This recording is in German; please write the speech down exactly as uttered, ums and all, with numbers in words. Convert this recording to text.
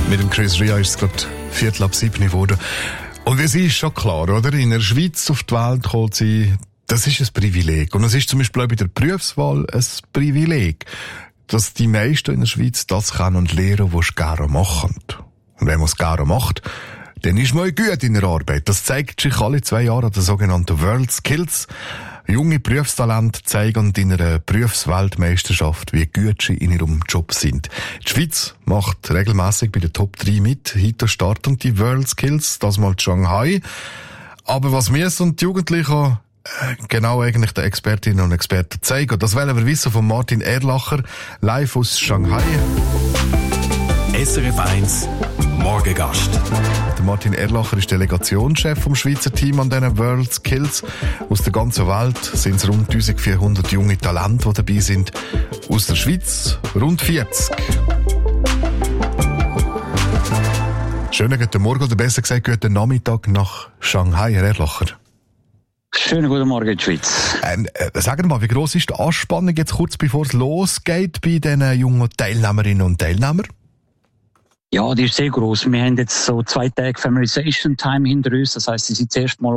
Mit dem Chris Ria ist es gerade Viertel ab sieben geworden. Und wie sie ist schon klar, oder? In der Schweiz auf die Welt kommt sie, das ist ein Privileg. Und es ist zum Beispiel auch bei der Berufswahl ein Privileg, dass die meisten in der Schweiz das können und lernen, was sie gerne machen. Und wenn man es gerne macht, dann ist man gut in der Arbeit. Das zeigt sich alle zwei Jahre an der sogenannten World Skills. Junge Berufstalente zeigen in einer Berufsweltmeisterschaft, wie gut sie in ihrem Job sind. Die Schweiz macht regelmäßig bei den Top drei mit. Heute starten die World Skills, das mal Shanghai. Aber was wir und die Jugendlichen äh, genau eigentlich den Expertinnen und Experten zeigen, das wollen wir wissen von Martin Erlacher, live aus Shanghai. S R F eins Morgengast. Der Martin Erlacher ist Delegationschef vom Schweizer Team an diesen World Skills. Aus der ganzen Welt sind es rund eintausendvierhundert junge Talente, die dabei sind. Aus der Schweiz rund vierzig. Schönen guten Morgen, oder besser gesagt, guten Nachmittag nach Shanghai, Herr Erlacher. Schönen guten Morgen in die Schweiz. Ähm, äh, sagen wir mal, wie gross ist die Anspannung jetzt kurz bevor es losgeht bei diesen jungen Teilnehmerinnen und Teilnehmern? Ja, die ist sehr gross. Wir haben jetzt so zwei Tage Familiarization Time hinter uns. Das heisst, sie sind zuerst mal